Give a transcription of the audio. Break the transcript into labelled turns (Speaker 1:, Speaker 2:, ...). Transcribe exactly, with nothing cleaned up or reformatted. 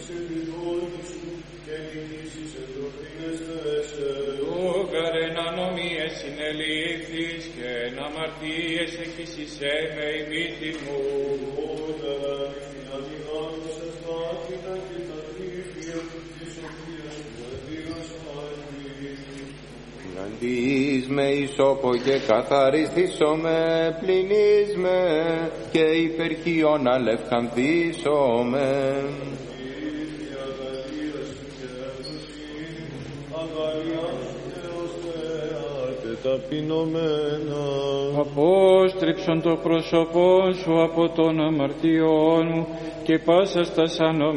Speaker 1: Ούγαρεν ανομίες συνελήφθης και εν αμαρτίες έχεις εισέβε η μύτη μου.
Speaker 2: Πλαντείς με ισόπο και καθαριστήσομαι, πλυνείς με και υπερχιόν αλευκανθήσομαι.
Speaker 3: Ταπεινωμένα.
Speaker 1: Απόστριψον το πρόσωπό σου από των αμαρτιών μου και πάσα στα σαν